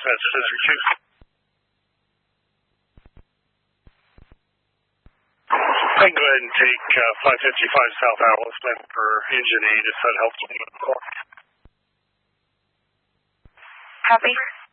Massachusetts. I can go ahead and take 555 South Allison for engine aid if that helps a little bit more. Copy.